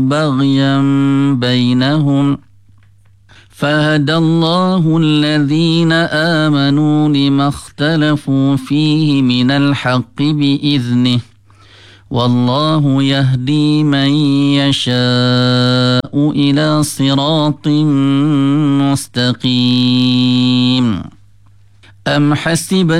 بغيا بينهم فهدى الله الذين آمنوا لما اختلفوا فيه من الحق بإذنه والله يهدي من يشاء إلى صراط مستقيم. أم حسب